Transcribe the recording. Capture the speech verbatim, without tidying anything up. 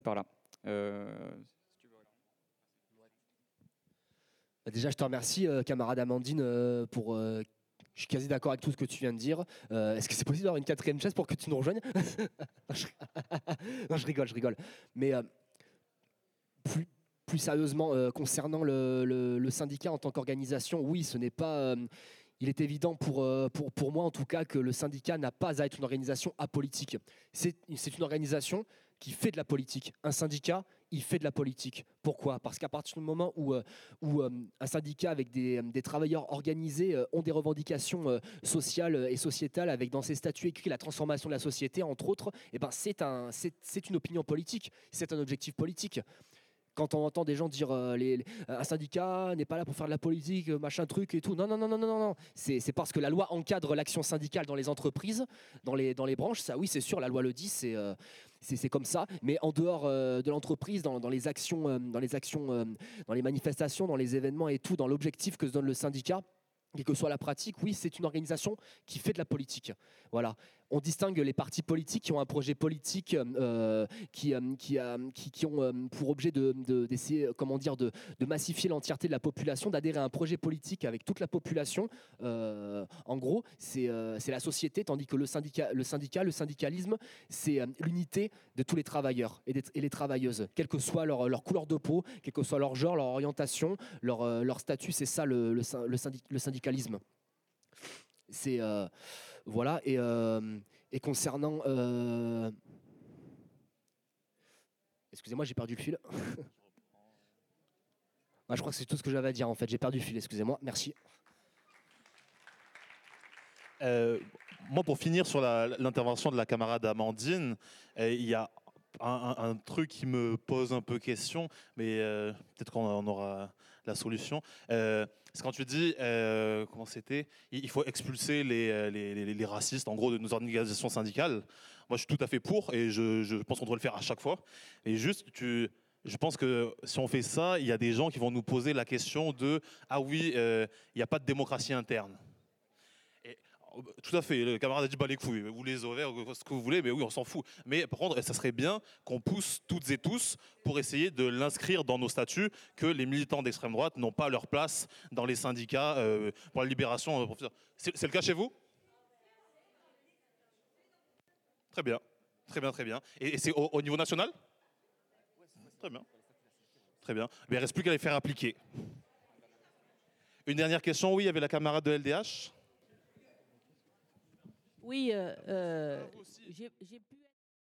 par là. Euh, Déjà, je te remercie, euh, camarade Amandine, euh, pour... euh, je suis quasi d'accord avec tout ce que tu viens de dire. Euh, Est-ce que c'est possible d'avoir une quatrième chaise pour que tu nous rejoignes? Non, je... non, je rigole, je rigole. Mais euh, plus, plus sérieusement, euh, concernant le, le- le syndicat en tant qu'organisation, oui, ce n'est pas... euh, il est évident pour, euh, pour, pour moi, en tout cas, que le syndicat n'a pas à être une organisation apolitique. C'est c'est une organisation qui fait de la politique. Un syndicat, il fait de la politique. Pourquoi? Parce qu'à partir du moment où, euh, où euh, un syndicat avec des, des travailleurs organisés euh, ont des revendications euh, sociales et sociétales, avec dans ses statuts écrits la transformation de la société, entre autres, eh ben, c'est un, c'est c'est une opinion politique, c'est un objectif politique. Quand on entend des gens dire euh, les, les- un syndicat n'est pas là pour faire de la politique, euh, machin truc et tout. Non, non, non, non, non, non, non. C'est c'est parce que la loi encadre l'action syndicale dans les entreprises, dans les, dans les branches. Ça, oui, c'est sûr, la loi le dit, c'est euh, c'est c'est comme ça. Mais en dehors euh, de l'entreprise, dans, dans les actions, euh, dans les actions, euh, dans les manifestations, dans les événements et tout, dans l'objectif que se donne le syndicat, quelle que soit la pratique, oui, c'est une organisation qui fait de la politique. Voilà. On distingue les partis politiques qui ont un projet politique, euh, qui, euh, qui, euh, qui, qui ont euh, pour objet de, de- d'essayer, euh, comment dire, de, de massifier l'entièreté de la population, d'adhérer à un projet politique avec toute la population. Euh, en gros, c'est euh, c'est la société, tandis que le syndicat, le syndicat, le syndicalisme, c'est euh, l'unité de tous les travailleurs et, des- et les travailleuses, quelle que soit leur, leur couleur de peau, quel que soit leur genre, leur orientation, leur, euh, leur statut. C'est ça le, le, syn- le syndic- le syndicalisme. C'est euh, voilà. Et, euh, et concernant, euh, excusez-moi, j'ai perdu le fil. Ah, je crois que c'est tout ce que j'avais à dire en fait. J'ai perdu le fil. Excusez-moi. Merci. Euh, moi, pour finir sur la- l'intervention de la camarade Amandine, euh, il y a un, un- un truc qui me pose un peu question, mais euh, peut-être qu'on en aura la solution. Euh, c'est quand tu dis, euh, comment c'était, il il faut expulser les, euh, les, les- les racistes, en gros, de nos organisations syndicales. Moi, je suis tout à fait pour, et je, je pense qu'on doit le faire à chaque fois. Et juste, tu... Je pense que si on fait ça, il y a des gens qui vont nous poser la question de ah oui, euh, il n'y a pas de démocratie interne. Et, euh, tout à fait, le camarade a dit bah les couilles, vous les ovaires, ce que vous voulez, mais oui, on s'en fout. Mais par contre, ça serait bien qu'on pousse toutes et tous pour essayer de l'inscrire dans nos statuts que les militants d'extrême droite n'ont pas leur place dans les syndicats euh, pour la libération. euh, C'est c'est le cas chez vous? Très bien, très bien, très bien. Et, et c'est au, au niveau national? Très bien, très bien. Mais il ne reste plus qu'à les faire appliquer. Une dernière question, oui, il y avait la camarade de L D H. Oui, euh, euh, j'ai j'ai pu